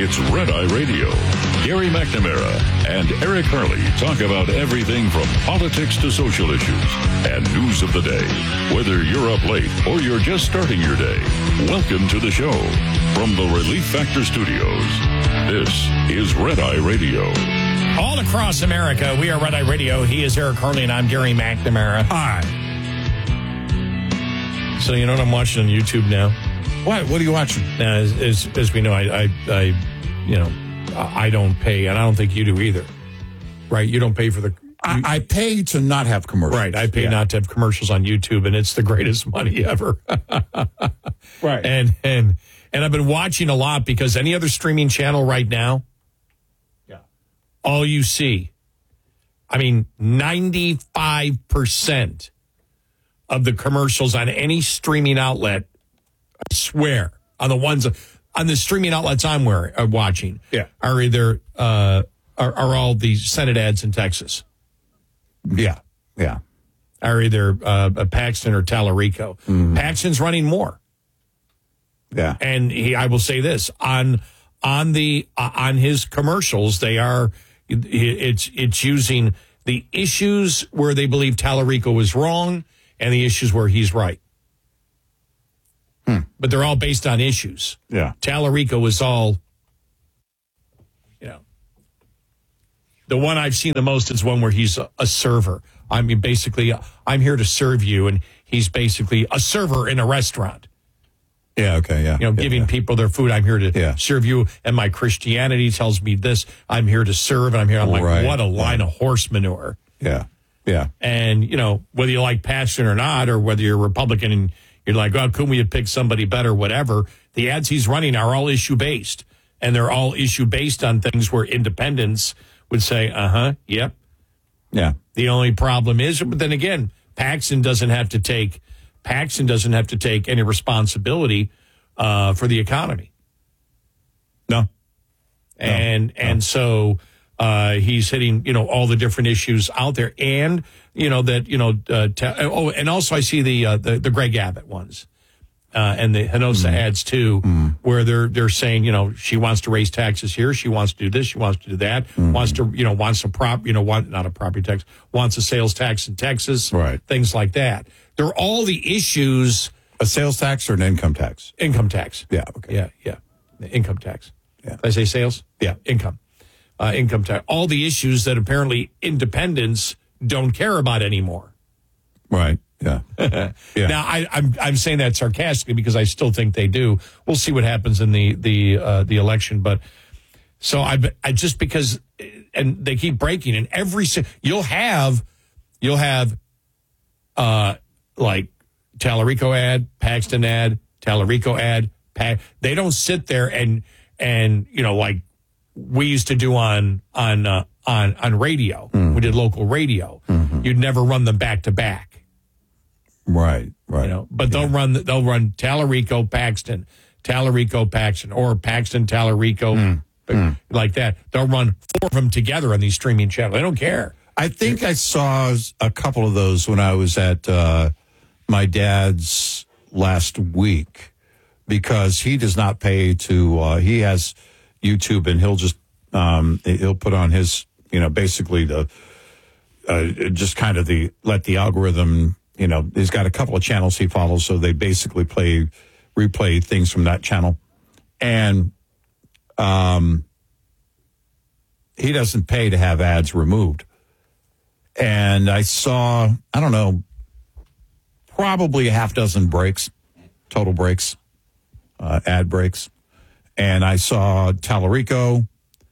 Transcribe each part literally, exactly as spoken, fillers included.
It's Red Eye Radio. Gary McNamara and Eric Harley talk about everything from politics to social issues and news of the day. Whether you're up late or you're just starting your day, welcome to the show. From the Relief Factor Studios, this is Red Eye Radio. All across America, we are Red Eye Radio. He is Eric Harley, and I'm Gary McNamara. Hi. So you know what I'm watching on YouTube now? What? What are you watching? Now, as, as, as we know, I, I, I, you know, I don't pay, and I don't think you do either. Right? You don't pay for the... You, I, I pay to not have commercials. Right. I pay yeah. not to have commercials on YouTube, and it's the greatest money ever. Right. And, and, and I've been watching a lot because any other streaming channel right now, yeah, all you see, I mean, ninety-five percent of the commercials on any streaming outlet, I swear, on the ones on the streaming outlets I'm wearing, uh, watching, yeah, are either uh, are, are all the Senate ads in Texas. Yeah, yeah, are either uh, Paxton or Tallarico. Mm-hmm. Paxton's running more. Yeah, and he, I will say this on on the uh, on his commercials, they are it's it's using the issues where they believe Tallarico was wrong and the issues where he's right. Hmm. But they're all based on issues. Yeah. Tallarico was all, you know, the one I've seen the most is one where he's a, a server. I mean, basically, I'm here to serve you, and he's basically a server in a restaurant. Yeah, okay, yeah. You know, yeah, giving yeah. people their food. I'm here to yeah. serve you, and my Christianity tells me this. I'm here to serve, and I'm here. I'm like, right. what a line yeah. of horse manure. Yeah, yeah. And, you know, whether you like Paxton or not, or whether you're a Republican and you're like, oh, couldn't we have picked somebody better, whatever, the ads he's running are all issue-based. And they're all issue-based on things where independents would say, uh-huh, yep. Yeah. The only problem is, but then again, Paxton doesn't have to take, Paxton doesn't have to take any responsibility uh, for the economy. No. And, no. and no. so uh, he's hitting, you know, all the different issues out there. And, you know, that, you know, uh, t- oh, and also I see the, uh, the, the Greg Abbott ones. Uh, and the Hinosa mm. ads too, mm. where they're they're saying, you know, she wants to raise taxes here, she wants to do this, she wants to do that, mm. wants to, you know, wants a prop, you know, want, not a property tax, wants a sales tax in Texas, right? Things like that. They're all the issues. A sales tax or an income tax? Income tax. Yeah. Okay. Yeah. Yeah. The income tax. Yeah. Did I say sales? Yeah. Income. Uh, income tax. All the issues that apparently independents don't care about anymore. Right. Yeah. yeah. Now I, I'm I'm saying that sarcastically because I still think they do. We'll see what happens in the the uh, the election, but so I I just because and they keep breaking and every you'll have you'll have uh like Tallarico ad, Paxton ad, Tallarico ad. Pa- they don't sit there and and you know like we used to do on on uh, on on radio. Mm. We did local radio. Mm-hmm. You'd never run them back to back. Right, right. You know, but they'll yeah. run they'll run Tallarico, Paxton, Tallarico, Paxton, or Paxton, Tallarico, mm. mm. like that. They'll run four of them together on these streaming channels. They don't care. I think I saw a couple of those when I was at uh, my dad's last week because he does not pay to. Uh, he has YouTube and he'll just um, he'll put on his you know basically the uh, just kind of the let the algorithm. You know, he's got a couple of channels he follows, so they basically play, replay things from that channel. And um, he doesn't pay to have ads removed. And I saw, I don't know, probably a half dozen breaks, total breaks, uh, ad breaks. And I saw Tallarico.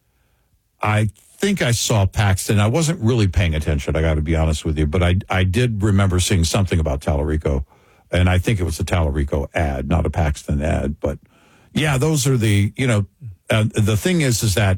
I think I saw Paxton. I wasn't really paying attention, I got to be honest with you, but I I did remember seeing something about Tallarico, and I think it was a Tallarico ad, not a Paxton ad. But yeah, those are the, you know, uh, the thing is, is that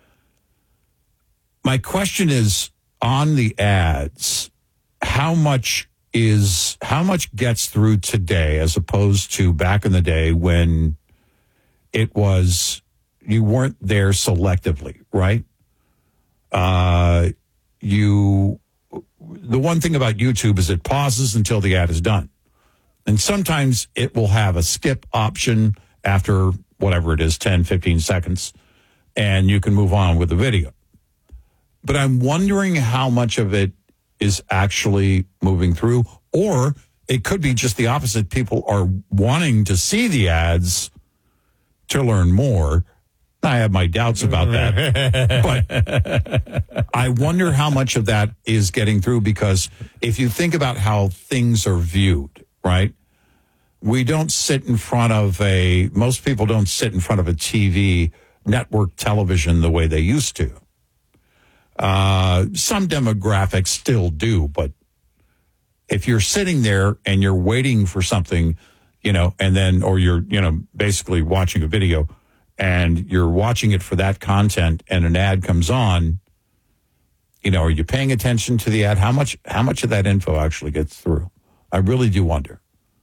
my question is on the ads, how much is, how much gets through today as opposed to back in the day when it was, you weren't there selectively, right? Uh, you, the one thing about YouTube is it pauses until the ad is done. And sometimes it will have a skip option after whatever it is, ten, fifteen seconds. and you can move on with the video. But I'm wondering how much of it is actually moving through, or it could be just the opposite. People are wanting to see the ads to learn more. I have my doubts about that. But I wonder how much of that is getting through, because if you think about how things are viewed, right? We don't sit in front of a, most people don't sit in front of a T V, network television the way they used to. Uh, some demographics still do, but if you're sitting there and you're waiting for something, you know, and then, or you're, you know, basically watching a video and you're watching it for that content and an ad comes on, you know, are you paying attention to the ad? How much, how much of that info actually gets through? I really do wonder.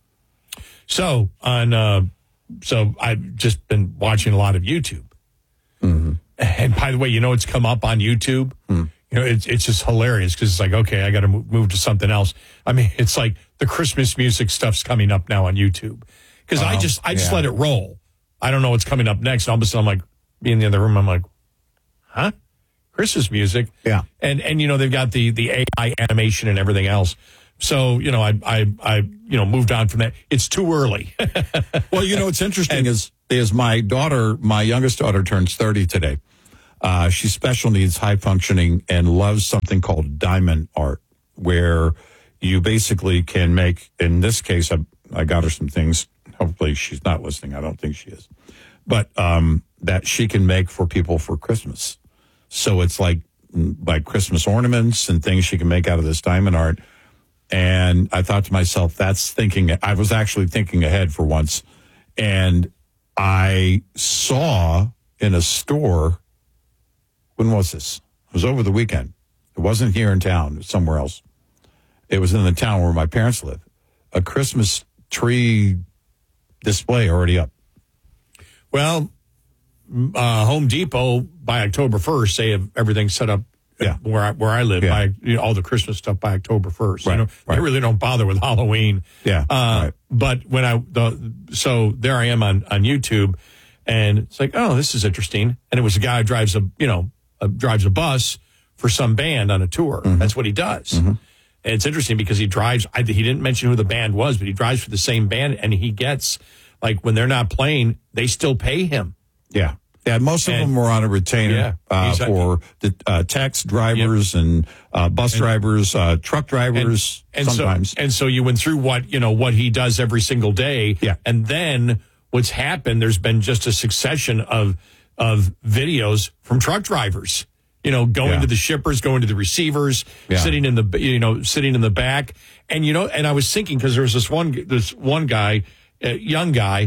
So on, uh, so I've just been watching a lot of YouTube. Mm-hmm. And by the way, you know, it's come up on YouTube. Mm. You know, it's it's just hilarious because it's like, okay, I got to move to something else. I mean, it's like the Christmas music stuff's coming up now on YouTube because oh, I just I just yeah. let it roll. I don't know what's coming up next. And all of a sudden, I'm like, be in the other room. I'm like, huh? Christmas music? Yeah. And and you know, they've got the the A I animation and everything else. So you know, I I I you know moved on from that. It's too early. Well, you know, what's interesting and, is is my daughter, my youngest daughter, turns thirty today. Uh, she's special needs, high functioning, and loves something called diamond art, where you basically can make, in this case, I, I got her some things. Hopefully she's not listening. I don't think she is. But um, that she can make for people for Christmas. So it's like, like Christmas ornaments and things she can make out of this diamond art. And I thought to myself, that's thinking, I was actually thinking ahead for once. And I saw in a store, when was this? It was over the weekend. It wasn't here in town. It was somewhere else. It was in the town where my parents live. A Christmas tree display already up. Well, uh, Home Depot by October first, say everything's set up yeah. where I, where I live, yeah. by you know, all the Christmas stuff by October first. Right, you know, right. They really don't bother with Halloween. Yeah. Uh, right. But when I, the, so there I am on, on YouTube, and it's like, oh, this is interesting. And it was a guy who drives a, you know, a, drives a bus for some band on a tour. Mm-hmm. That's what he does. Mm-hmm. And it's interesting because he drives, I, he didn't mention who the band was, but he drives for the same band, and he gets, like, when they're not playing, they still pay him. Yeah. Yeah, most of and, them were on a retainer yeah, uh, for the uh, tax drivers yep. and uh, bus and, drivers, uh, truck drivers and, and sometimes. So, and so you went through what, you know, what he does every single day. Yeah. And then what's happened, there's been just a succession of of videos from truck drivers, you know, going yeah. to the shippers, going to the receivers, yeah. sitting in the, you know, sitting in the back. And, you know, and I was thinking, because there was this one, this one guy, a young guy,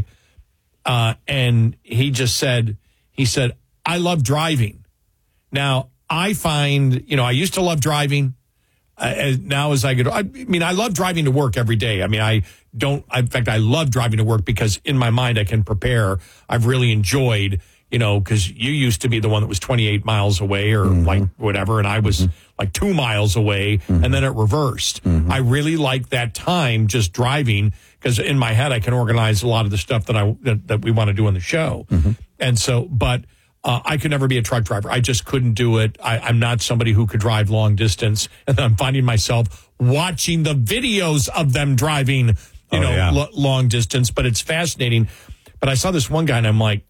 uh, and he just said, he said, I love driving. Now, I find, you know, I used to love driving. Uh, as, now as I get, I mean, I love driving to work every day. I mean, I don't, in fact, I love driving to work because in my mind I can prepare. I've really enjoyed, you know, because you used to be the one that was twenty-eight miles away or mm-hmm. like whatever, and I was mm-hmm. like two miles away, mm-hmm. and then it reversed. Mm-hmm. I really like that time just driving because in my head I can organize a lot of the stuff that I that, that we want to do on the show. Mm-hmm. And so, but uh, I could never be a truck driver. I just couldn't do it. I, I'm not somebody who could drive long distance, and I'm finding myself watching the videos of them driving, you oh, know, yeah. l- long distance. But it's fascinating. But I saw this one guy, and I'm like,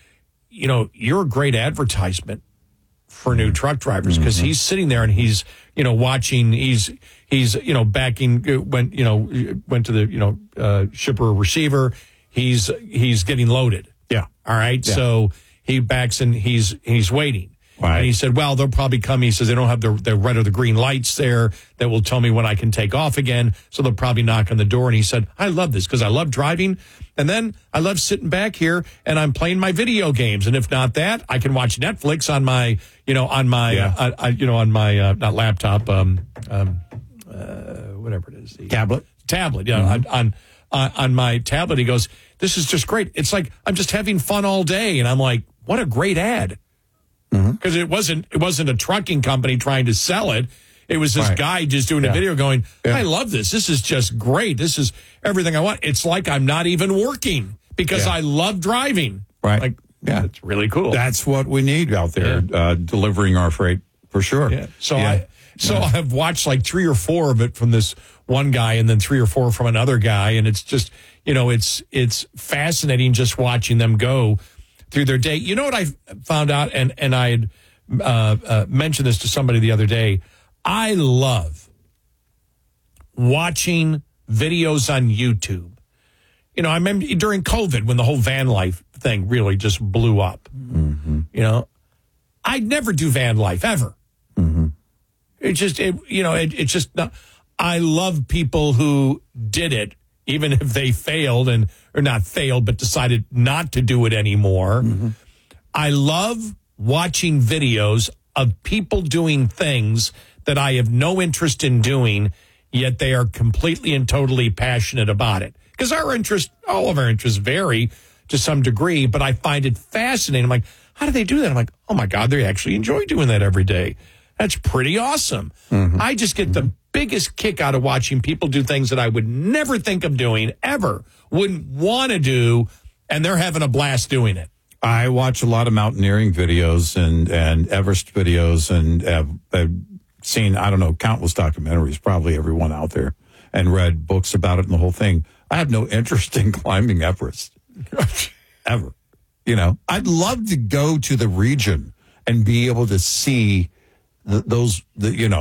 you know, you're a great advertisement for new truck drivers because mm-hmm. he's sitting there and he's, you know, watching. He's he's you know backing went you know went to the you know uh, shipper receiver. He's he's getting loaded. Yeah. All right. Yeah. So he backs and he's he's waiting. Right. And he said, well, they'll probably come. He says they don't have the, the red or the green lights there that will tell me when I can take off again. So they'll probably knock on the door. And he said, I love this because I love driving. And then I love sitting back here and I'm playing my video games. And if not that, I can watch Netflix on my, you know, on my, yeah. uh, uh, you know, on my, uh, not laptop, um, um, uh, whatever it is. The tablet. Tablet. Yeah. Mm-hmm. On, on, on my tablet. He goes, this is just great. It's like, I'm just having fun all day. And I'm like, what a great ad. Because mm-hmm. it wasn't it wasn't a trucking company trying to sell it. It was this right. guy just doing yeah. a video going, yeah. I love this. This is just great. This is everything I want. It's like I'm not even working because yeah. I love driving. Right. Like, Yeah. It's really cool. That's what we need out there, Yeah. uh, delivering our freight for sure. Yeah. So Yeah. I so Yeah. I've watched like three or four of it from this one guy, and then three or four from another guy, and it's just you know it's it's fascinating just watching them go through their day. You know what I found out, and and I had uh, uh, mentioned this to somebody the other day. I love watching videos on YouTube. You know, I remember during COVID when the whole van life thing really just blew up. Mm-hmm. You know, I'd never do van life ever. Mm-hmm. It just, it, you know, it, it's just, not, I love people who did it, even if they failed and, or not failed, but decided not to do it anymore. Mm-hmm. I love watching videos of people doing things that I have no interest in doing, yet they are completely and totally passionate about it. Because our interests, all of our interests vary to some degree, but I find it fascinating. I'm like, how do they do that? I'm like, oh my God, they actually enjoy doing that every day. That's pretty awesome. Mm-hmm. I just get the biggest kick out of watching people do things that I would never think of doing, ever, wouldn't want to do, and they're having a blast doing it. I watch a lot of mountaineering videos and, and Everest videos, and have, have seen, I don't know, countless documentaries, probably everyone out there, and read books about it and the whole thing. I have no interest in climbing Everest, ever. You know, I'd love to go to the region and be able to see the, those, the, you know,